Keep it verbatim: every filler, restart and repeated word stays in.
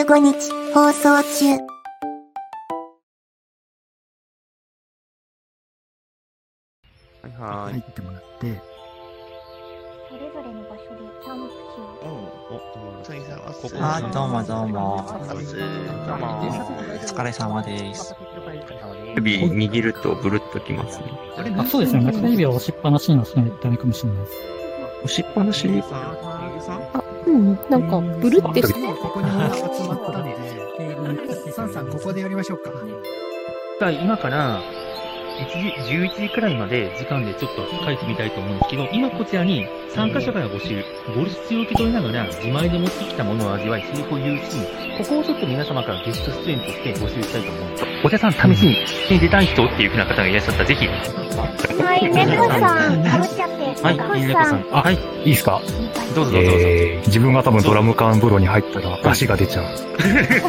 ごにち放送中。 はいはーい。 入ってもらって、 それぞれの場所でキャンプ地を。 うん。お、どうも。 さんさんはここあ、どうもどうも。 サブス。 どうも。 お疲れ様です。 指握るとブルッときますね。 あ、そうですね。中指を押しっぱなしにはしないとダメかもしれないです。 押しっぱなしさん、さんあ、うん、なんか、ブルってして。 ここに集まったので、テーブル、サンさんここでやりましょうか。 今からいちじ、じゅういちじくらいまで時間でちょっと書いてみたいと思うんですけど、今こちらに参加者から募集、ご出演を受け取りながら自前で持ってきたものを味わい、セリフを言うし、ここをちょっと皆様からゲスト出演として募集したいと思うんです。お茶さん、試しに出たい人っていう風な方がいらっしゃったら、ぜひ。 はい、猫さん、かぶっちゃって。 はい、 猫猫ささん。 ん。はい、 いいですか？ どうぞどうぞどうぞ。 えー、自分が多分ドラム缶風呂に入ったら足が出ちゃう。